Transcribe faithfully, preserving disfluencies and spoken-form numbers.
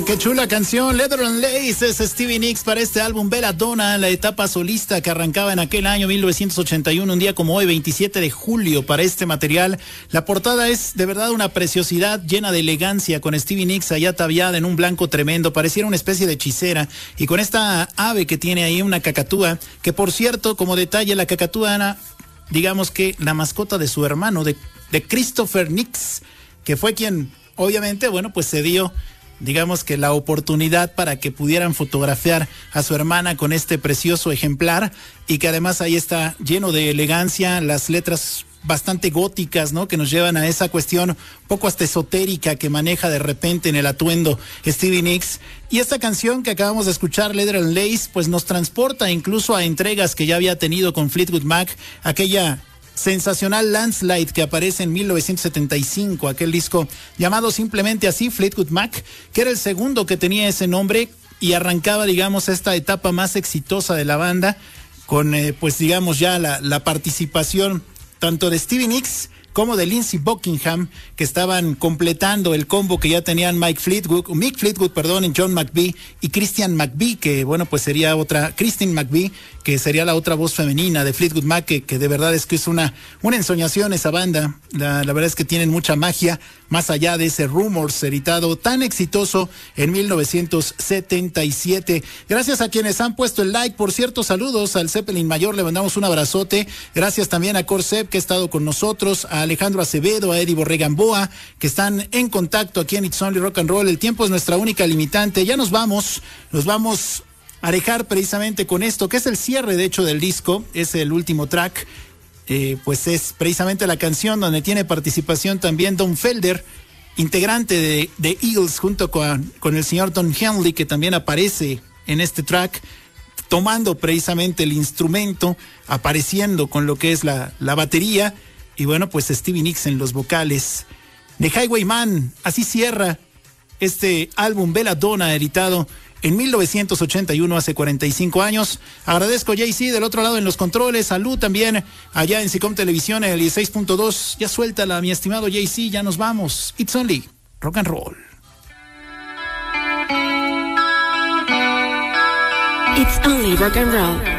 qué chula canción. Leather and Lace es Stevie Nicks para este álbum Belladonna, la etapa solista que arrancaba en aquel año mil novecientos ochenta y uno, un día como hoy, veintisiete de julio, para este material. La portada es de verdad una preciosidad llena de elegancia, con Stevie Nicks allá ataviada en un blanco tremendo, pareciera una especie de hechicera, y con esta ave que tiene ahí, una cacatúa, que por cierto, como detalle, la cacatúa era, digamos que la mascota de su hermano, de, de Christopher Nicks, que fue quien, obviamente, bueno, pues se dio, digamos que la oportunidad para que pudieran fotografiar a su hermana con este precioso ejemplar, y que además ahí está lleno de elegancia, las letras bastante góticas, ¿no?, que nos llevan a esa cuestión poco hasta esotérica que maneja de repente en el atuendo Stevie Nicks. Y esta canción que acabamos de escuchar, Leather and Lace, pues nos transporta incluso a entregas que ya había tenido con Fleetwood Mac, aquella sensacional Landslide que aparece en mil novecientos setenta y cinco, aquel disco llamado simplemente así, Fleetwood Mac, que era el segundo que tenía ese nombre y arrancaba, digamos, esta etapa más exitosa de la banda, con eh, pues digamos ya la, la participación tanto de Stevie Nicks como de Lindsey Buckingham, que estaban completando el combo que ya tenían Mike Fleetwood, Mick Fleetwood, perdón, John McVie y Christian McVie, que bueno, pues sería otra, Christine McVie, que sería la otra voz femenina de Fleetwood Mac, que, que de verdad es que es una, una ensoñación esa banda. La, la verdad es que tienen mucha magia, más allá de ese Rumors editado tan exitoso en mil novecientos setenta y siete. Gracias a quienes han puesto el like. Por cierto, saludos al Zeppelin Mayor, le mandamos un abrazote. Gracias también a Corsep, que ha estado con nosotros, a Alejandro Acevedo, a Eddie Borregamboa, que están en contacto aquí en It's Only Rock and Roll. El tiempo es nuestra única limitante. Ya nos vamos, nos vamos a dejar precisamente con esto, que es el cierre, de hecho, del disco. Es el último track. Eh, pues es precisamente la canción donde tiene participación también Don Felder, integrante de, de Eagles, junto con, con el señor Don Henley, que también aparece en este track, tomando precisamente el instrumento, apareciendo con lo que es la, la batería, y bueno, pues Stevie Nicks en los vocales. The Highwayman, así cierra este álbum Belladonna, editado en mil novecientos ochenta y uno, hace cuarenta y cinco años. Agradezco a Jay-Z del otro lado en los controles. Salud también allá en Sicom Televisión en el dieciséis punto dos. Ya suéltala, mi estimado Jay-Z, ya nos vamos. It's Only Rock and Roll. It's Only Rock and Roll.